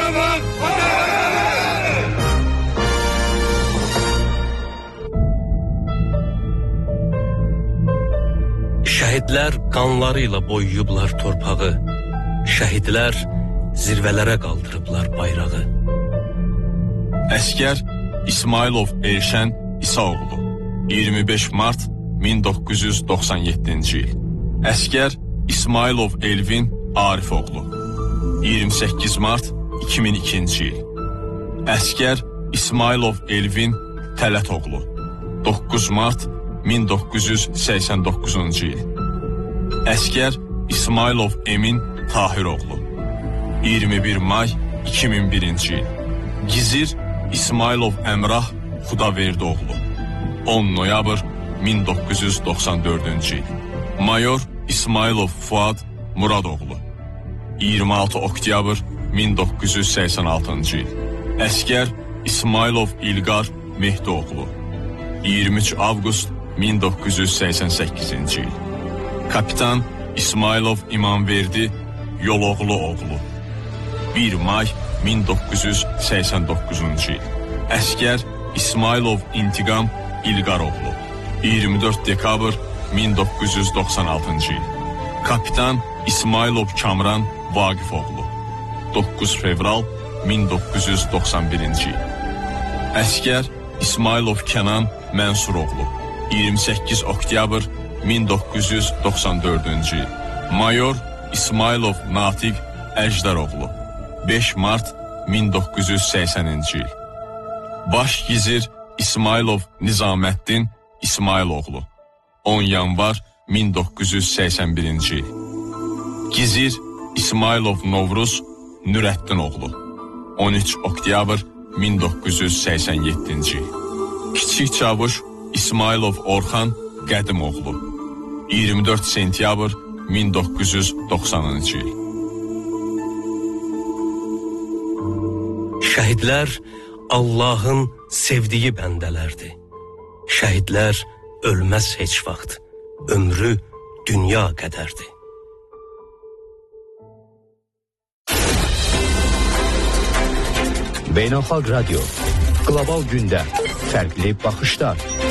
Şəhidlər qanları ilə boyuyublar torpağı, şəhidlər zirvələrə qaldırıblar bayrağı. Əskər İsmailov Elşən İsaoğlu, 25 mart 1997-ci il. Əskər İsmailov Elvin Arifoğlu, 28 mart 2002-ci il. Əskər İsmailov Elvin Tələtoğlu, 9 mart 1989-cu il. Əskər İsmailov Emin Tahiroğlu, 21 may 2001-ci il. Gizir İsmailov Əmrah Xudaverdoğlu, 10 noyabr 1994-cü il. Mayor İsmailov Fuad Muradoğlu, 26 oktyabr 1986-cı il. Əskər İsmailov İlqar Mehdioğlu, 23 avqust 1988-ci il. Kapitan İsmailov İmamverdi Yoloğlu oğlu, 1 may 1989-cu il. Əskər İsmailov İntiqam İlqaroğlu, 24 dekabr 1996-cı il. Kapitan İsmailov Kamran Vaqifoğlu, 9 fevral 1991-ci il. Əskər İsmailov Kənan Mənsuroğlu, 28 oktyabr 1994-cü il. Mayor İsmailov Natiq Əcdaroğlu, 5 mart 1980-ci il. Baş gizir İsmailov Nizaməddin İsmailoğlu, 10 yanvar 1981-ci il. Gizir İsmailov Novruz Nürəddinoğlu, 13 oktyabr 1987-ci il. Kiçik çavuş İsmailov Orxan Qədimoğlu, 24 sentyabr 1990-cı il. Şəhidlər Allahın sevdiyi bəndələrdir. Şəhidlər ölməz heç vaxt, ömrü dünya qədərdir. Beynəlxalq Radio, qlobal gündəm, fərqli baxışlar.